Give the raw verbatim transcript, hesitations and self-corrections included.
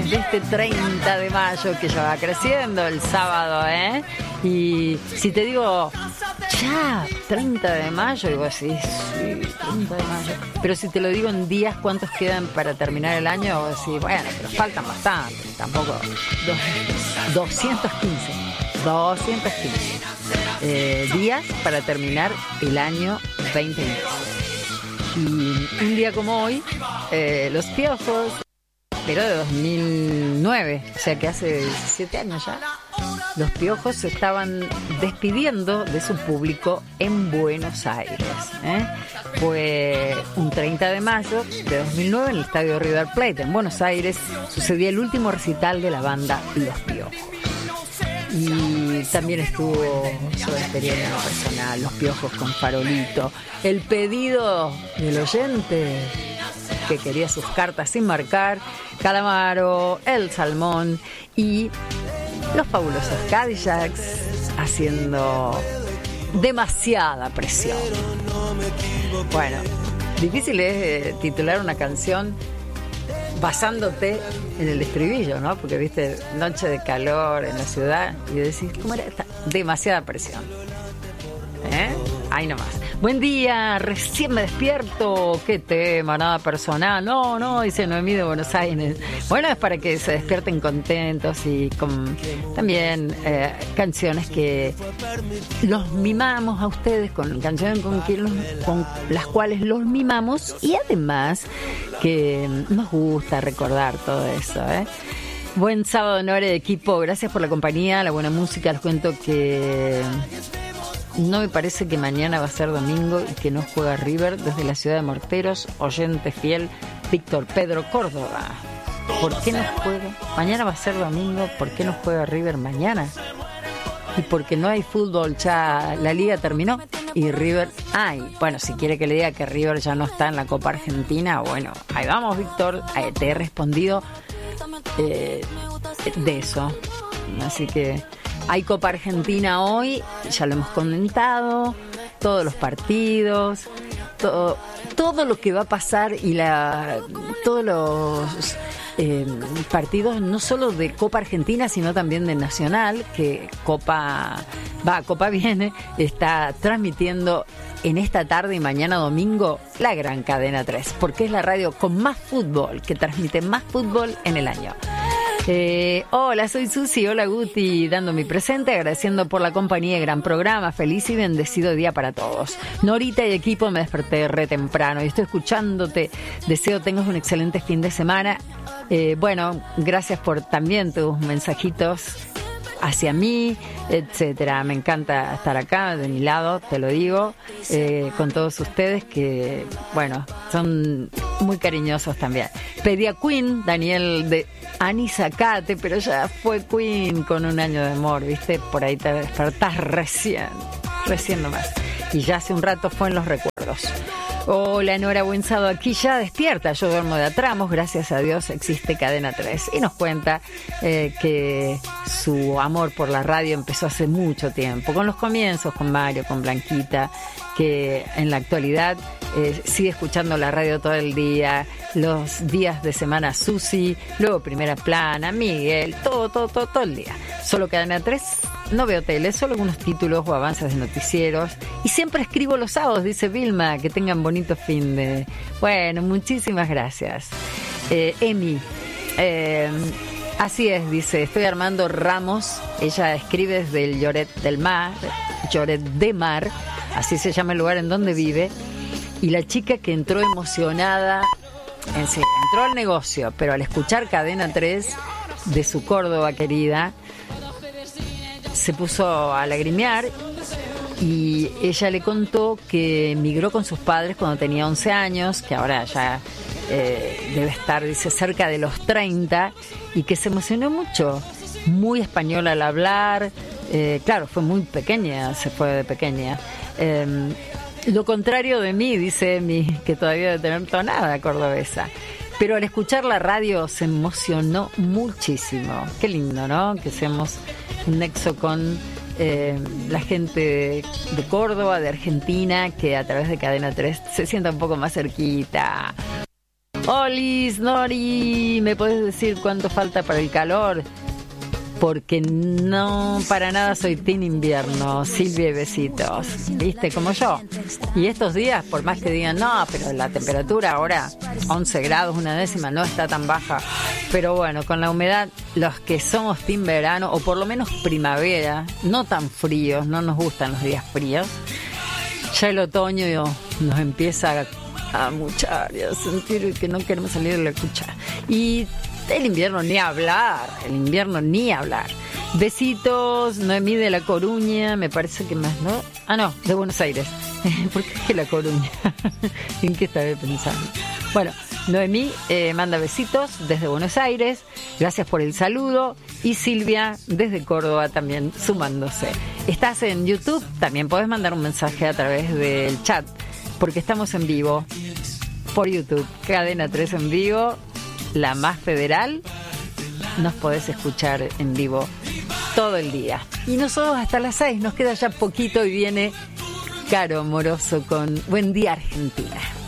de este treinta de mayo que ya va creciendo el sábado, ¿eh? Y si te digo, ya, treinta de mayo, y vos decís, sí, treinta de mayo. Pero si te lo digo en días, ¿cuántos quedan para terminar el año? Vos decís, bueno, pero faltan bastante, tampoco, dos, doscientos quince, doscientos quince eh, días para terminar el año veinte veinte. Y un día como hoy, eh, Los Piojos, pero de dos mil nueve, o sea que hace diecisiete años ya, Los Piojos se estaban despidiendo de su público en Buenos Aires, ¿eh? Fue un treinta de mayo de dos mil nueve en el estadio River Plate, en Buenos Aires, sucedía el último recital de la banda Los Piojos. Y también estuvo su experiencia personal, Los Piojos con Farolito, el pedido del oyente que quería sus cartas sin marcar, Calamaro, El Salmón y los fabulosos Cadillacs haciendo demasiada presión. Bueno, difícil es eh, titular una canción basándote en el estribillo, ¿no? Porque viste, noche de calor en la ciudad y decís, ¿cómo era esta? Demasiada presión. ¿Eh? Ahí nomás. Buen día, recién me despierto. ¿Qué tema? Nada personal. No, no, dice Noemí de Buenos Aires. Bueno, es para que se despierten contentos y con también eh, canciones que los mimamos a ustedes, con canciones con, que los, con las cuales los mimamos y además que nos gusta recordar todo eso, ¿eh? Buen sábado en hora de equipo. Gracias por la compañía, la buena música. Les cuento que no me parece que mañana va a ser domingo y que no juega River desde la ciudad de Morteros. Oyente fiel, Víctor Pedro Córdoba. ¿Por qué no juega? Mañana va a ser domingo. ¿Por qué no juega River mañana? Y porque no hay fútbol, ya la liga terminó y River hay. Bueno, si quiere que le diga que River ya no está en la Copa Argentina, bueno, ahí vamos, Víctor. Te he respondido eh, de eso. Así que hay Copa Argentina hoy, ya lo hemos comentado, todos los partidos, todo, todo lo que va a pasar y la todos los eh, partidos, no solo de Copa Argentina, sino también de Nacional, que Copa va, Copa viene, está transmitiendo en esta tarde y mañana domingo la gran Cadena tres, porque es la radio con más fútbol, que transmite más fútbol en el año. Eh, hola, soy Susi, hola Guti, dando mi presente, agradeciendo por la compañía y gran programa, feliz y bendecido día para todos. Norita y equipo, me desperté re temprano y estoy escuchándote, deseo tengas un excelente fin de semana. Eh, bueno, gracias por también tus mensajitos hacia mí, etcétera. Me encanta estar acá de mi lado, te lo digo, eh, con todos ustedes que, bueno, son muy cariñosos también. Pedí a Queen, Daniel de Anisacate, pero ya fue Queen con Un año de amor, ¿viste? Por ahí te despertás recién, recién nomás. Y ya hace un rato fue en los recuerdos. Hola, Nora, buen sábado, aquí ya despierta, yo duermo de a tramos, gracias a Dios existe Cadena tres. Y nos cuenta eh, que su amor por la radio empezó hace mucho tiempo, con los comienzos, con Mario, con Blanquita, que en la actualidad eh, sigue escuchando la radio todo el día, los días de semana Susi, luego Primera Plana, Miguel, todo, todo, todo, todo el día. Solo Cadena tres, no veo tele, solo algunos títulos o avances de noticieros. Y siempre escribo los sábados, dice Vilma, que tengan bonito fin de... Bueno, muchísimas gracias. Eh, Emi, eh, así es, dice, estoy armando ramos, ella escribe desde el Lloret del Mar, Lloret de Mar, así se llama el lugar en donde vive, y la chica que entró emocionada, en serio, entró al negocio, pero al escuchar Cadena tres de su Córdoba querida, se puso a lagrimear y ella le contó que emigró con sus padres cuando tenía once años, que ahora ya eh, debe estar, dice, cerca de los treinta, y que se emocionó mucho, muy española al hablar, eh, claro, fue muy pequeña, se fue de pequeña. Eh, lo contrario de mí, dice Emi, que todavía debe tener tonada cordobesa. Pero al escuchar la radio se emocionó muchísimo. Qué lindo, ¿no? Que seamos un nexo con eh, la gente de, de Córdoba, de Argentina, que a través de Cadena tres se sienta un poco más cerquita. Olis, Nori, ¿me podés decir cuánto falta para el calor? Porque no para nada soy team invierno. Silvia, besitos. ¿Viste? Como yo. Y estos días, por más que digan, no, pero la temperatura ahora, once grados, una décima, no está tan baja. Pero bueno, con la humedad, los que somos team verano, o por lo menos primavera, no tan fríos, no nos gustan los días fríos, ya el otoño nos empieza a, a muchar y a sentir que no queremos salir de la cuchara. Y el invierno ni hablar, el invierno ni hablar. Besitos, Noemí de La Coruña, me parece que más, ¿no? Ah, no, de Buenos Aires. ¿Por qué es que La Coruña? ¿En qué estaba pensando? Bueno, Noemí eh, manda besitos desde Buenos Aires, gracias por el saludo. Y Silvia desde Córdoba también sumándose. Estás en YouTube, también podés mandar un mensaje a través del chat, porque estamos en vivo por YouTube, Cadena tres en vivo, la más federal. Nos podés escuchar en vivo todo el día. Y nosotros hasta las seis, nos queda ya poquito y viene Caro Moroso con Buen Día Argentina.